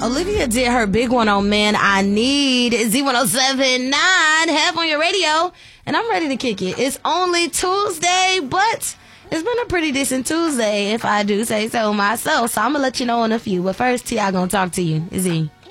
Olivia did her big one on Man I Need. Z1079, have on your radio. And I'm ready to kick it. It's only Tuesday, but it's been a pretty decent Tuesday, if I do say so myself. So I'm going to let you know in a few. But first, T.I. going to talk to you. Z.